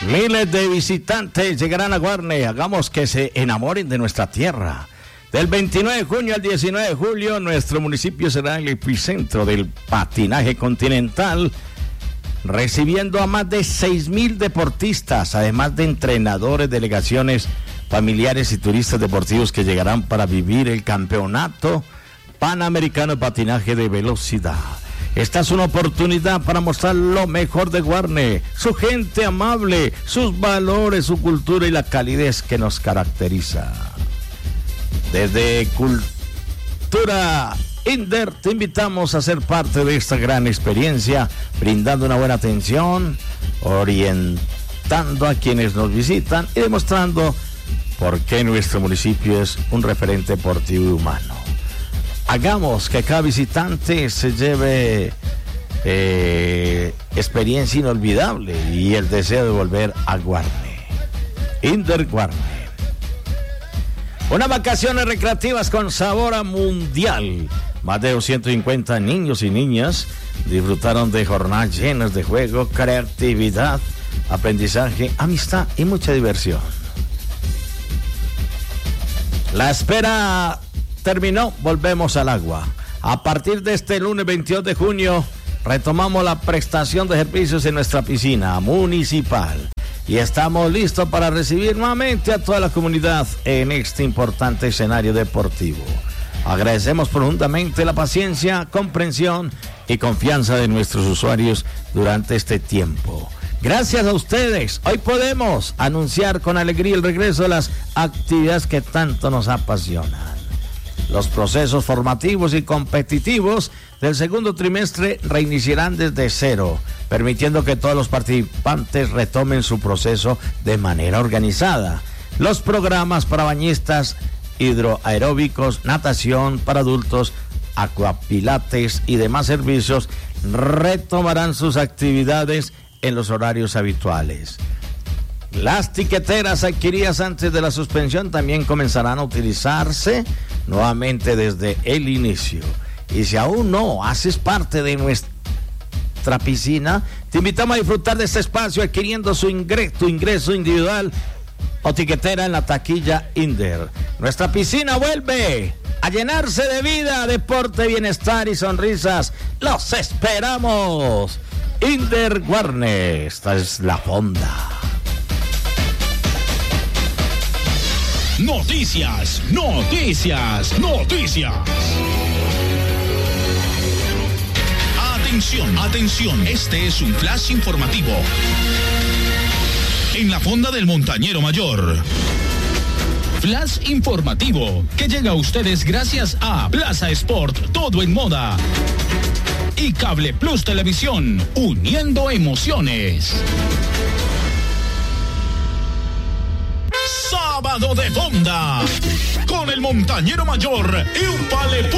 Miles de visitantes llegarán a Guarne. Hagamos que se enamoren de nuestra tierra. Del 29 de junio al 19 de julio, nuestro municipio será el epicentro del patinaje continental, recibiendo a más de 6,000 deportistas, además de entrenadores, delegaciones, familiares y turistas deportivos que llegarán para vivir el campeonato panamericano de patinaje de velocidad. Esta es una oportunidad para mostrar lo mejor de Guarne, su gente amable, sus valores, su cultura y la calidez que nos caracteriza. Desde Cultura Inder te invitamos a ser parte de esta gran experiencia, brindando una buena atención, orientando a quienes nos visitan y demostrando por qué nuestro municipio es un referente deportivo y humano. Hagamos que cada visitante se lleve experiencia inolvidable y el deseo de volver a Guarne. Inder Guarne. Unas vacaciones recreativas con sabor a mundial. Más de 250 niños y niñas disfrutaron de jornadas llenas de juego, creatividad, aprendizaje, amistad y mucha diversión. La espera terminó, volvemos al agua. A partir de este lunes 22 de junio, retomamos la prestación de servicios en nuestra piscina municipal. Y estamos listos para recibir nuevamente a toda la comunidad en este importante escenario deportivo. Agradecemos profundamente la paciencia, comprensión y confianza de nuestros usuarios durante este tiempo. Gracias a ustedes, hoy podemos anunciar con alegría el regreso de las actividades que tanto nos apasionan. Los procesos formativos y competitivos del segundo trimestre reiniciarán desde cero, permitiendo que todos los participantes retomen su proceso de manera organizada. Los programas para bañistas, hidroaeróbicos, natación para adultos, acuapilates y demás servicios retomarán sus actividades en los horarios habituales. Las tiqueteras adquiridas antes de la suspensión también comenzarán a utilizarse nuevamente desde el inicio. Y si aún no haces parte de nuestra piscina, te invitamos a disfrutar de este espacio adquiriendo tu ingreso individual o tiquetera en la taquilla Inder. Nuestra piscina vuelve a llenarse de vida, deporte, bienestar y sonrisas. ¡Los esperamos! Inder Guarne, esta es la fonda. Noticias, noticias, noticias. Atención, atención, este es un flash informativo. En la fonda del Montañero Mayor. Flash informativo que llega a ustedes gracias a Plaza Sport, todo en moda. Y Cable Plus Televisión, uniendo emociones. Sábado de fonda con el Montañero Mayor y un vale